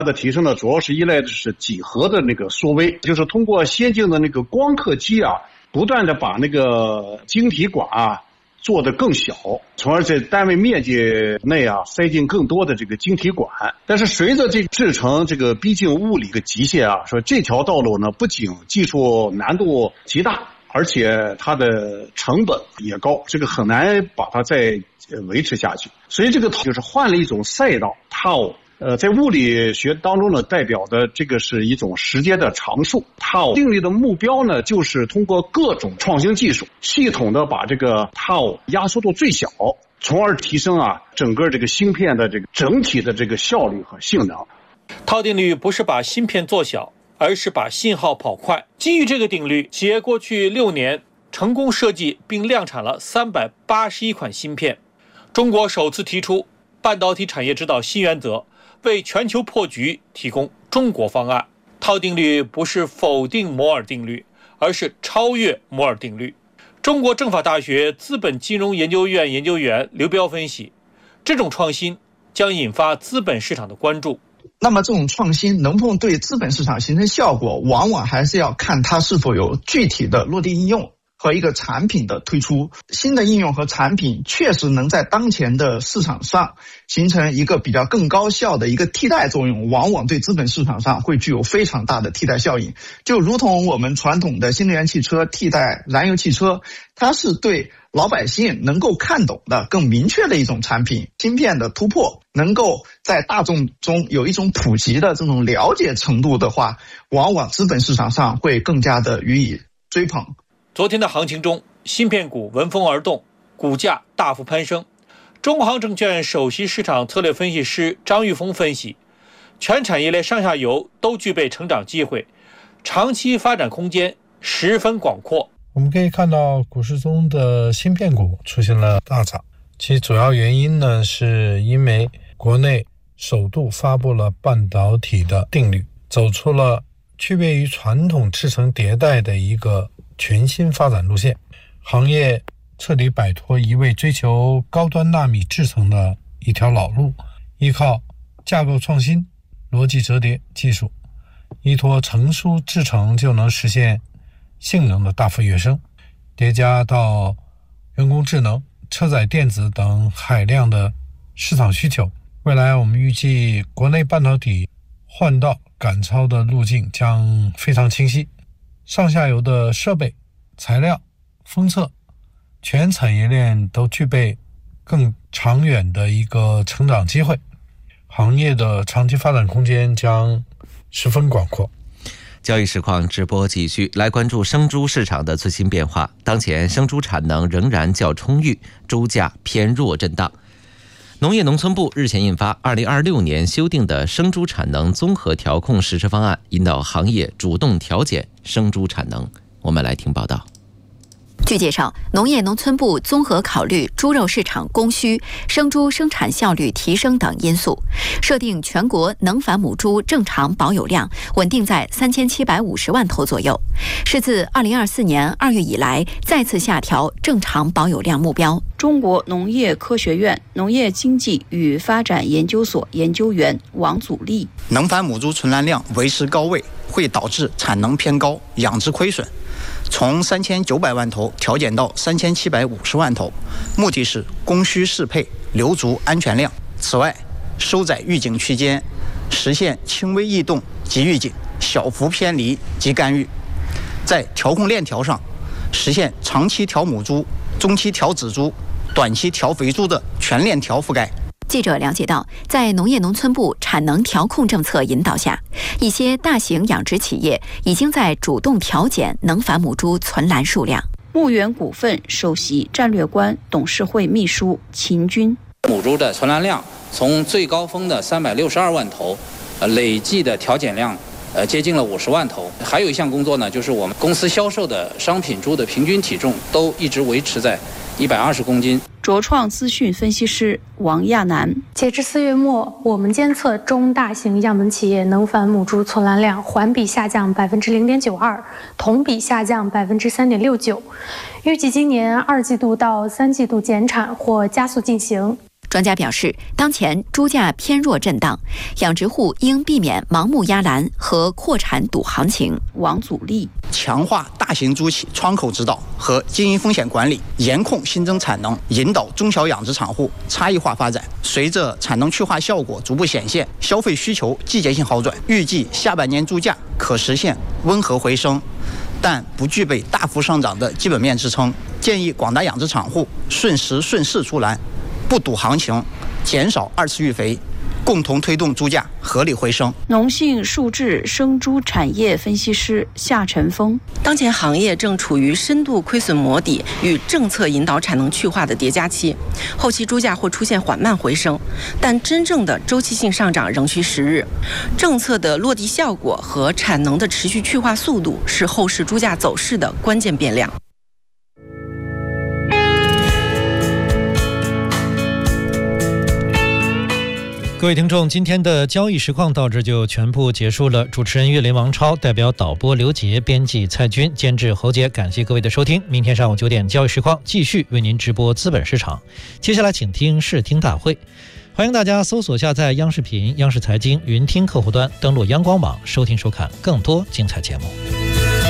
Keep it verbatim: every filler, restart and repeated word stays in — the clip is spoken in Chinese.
它的提升呢，主要是依赖的是几何的那个缩微，就是通过先进的那个光刻机啊，不断的把那个晶体管啊做得更小，从而在单位面积内啊塞进更多的这个晶体管。但是随着这个制程这个逼近物理的极限啊，说这条道路呢不仅技术难度极大，而且它的成本也高，这个很难把它再维持下去。所以这个就是换了一种赛道 tau。呃，在物理学当中呢，代表的这个是一种时间的常数。tau定律的目标呢，就是通过各种创新技术，系统的把这个 tau压缩到最小，从而提升啊整个这个芯片的这个整体的这个效率和性能。 tau定律不是把芯片做小，而是把信号跑快。基于这个定律，企业过去六年成功设计并量产了三百八十一款芯片。中国首次提出半导体产业指导新原则，为全球破局提供中国方案。tau定律不是否定摩尔定律，而是超越摩尔定律。中国政法大学资本金融研究院研究员刘彪分析，这种创新将引发资本市场的关注。 那么这种创新能不能对资本市场形成效果，往往还是要看它是否有具体的落地应用和一个产品的推出。新的应用和产品确实能在当前的市场上形成一个比较更高效的一个替代作用，往往对资本市场上会具有非常大的替代效应。就如同我们传统的新能源汽车替代燃油汽车，它是对老百姓能够看懂的更明确的一种产品。芯片的突破能够在大众中有一种普及的这种了解程度的话，往往资本市场上会更加的予以追捧。 昨天的行情中，芯片股闻风而动，股价大幅攀升。中航证券首席市场策略分析师张玉峰分析，全产业链上下游都具备成长机会，长期发展空间十分广阔。 我们可以看到股市中的芯片股出现了大涨，其主要原因呢，是因为国内首度发布了半导体的定律，走出了区别于传统制程迭代的一个全新发展路线，行业彻底摆脱一味追求高端纳米制程的一条老路，依靠架构创新、逻辑折叠技术，依托成熟制程就能实现性能的大幅跃升，叠加到人工智能、车载电子等海量的市场需求，未来我们预计国内半导体换道赶超的路径将非常清晰，上下游的设备、材料、封测，全产业链都具备更长远的一个成长机会，行业的长期发展空间将十分广阔。 交易实况直播继续，来关注生猪市场的最新变化。当前生猪产能仍然较充裕，猪价偏弱震荡。农业农村部日前印发二零二六年修订的生猪产能综合调控实施方案，引导行业主动调减生猪产能。我们来听报道。 据介绍，农业农村部综合考虑猪肉市场供需、生猪生产效率提升等因素，设定全国能繁母猪正常保有量稳定在三千七百五十万头左右，是自二零二四年二月以来再次下调正常保有量目标。 中国农业科学院农业经济与发展研究所研究员王祖立： 能繁母猪存栏量维持高位，会导致产能偏高，养殖亏损。从三千九百万头调减到三千七百五十万头，目的是供需适配，留足安全量。此外，收窄预警区间，实现轻微异动及预警，小幅偏离及干预。在调控链条上，实现长期调母猪、中期调仔猪、短期调肥猪的全链条覆盖。 记者了解到，在农业农村部产能调控政策引导下，一些大型养殖企业已经在主动调减能繁母猪存栏数量。 牧原股份首席战略官、董事会秘书秦军： 母猪的存栏量从最高峰的三百六十二万头，呃，累计的调减量呃接近了五十万头。还有一项工作呢，就是我们公司销售的商品猪的平均体重都一直维持在一百二十公斤。 卓创资讯分析师王亚楠： 截至四月末，我们监测中大型样本企业能繁母猪存栏量环比下降百分之零点九二，同比下降百分之三点六九。预计今年二季度到三季度减产或加速进行。 专家表示，当前猪价偏弱震荡，养殖户应避免盲目压栏和扩产赌行情。 王祖立强化大型猪企窗口指导和经营风险管理，严控新增产能，引导中小养殖场户差异化发展。随着产能去化效果逐步显现，消费需求季节性好转，预计下半年猪价可实现温和回升，但不具备大幅上涨的基本面支撑。建议广大养殖场户顺时顺势出栏，不赌行情，减少二次育肥，共同推动猪价合理回升。 农信数智生猪产业分析师夏晨峰， 当前行业正处于深度亏损磨底与政策引导产能去化的叠加期，后期猪价或出现缓慢回升，但真正的周期性上涨仍需时日。政策的落地效果和产能的持续去化速度是后市猪价走势的关键变量。 各位听众，今天的交易实况到这就全部结束了。主持人岳林、王超，代表导播刘杰，编辑蔡军，监制侯杰，感谢各位的收听。明天上午九点，交易实况继续为您直播资本市场。接下来请听视听大会，欢迎大家搜索下载央视频、央视财经云听客户端，登录阳光网收听收看更多精彩节目。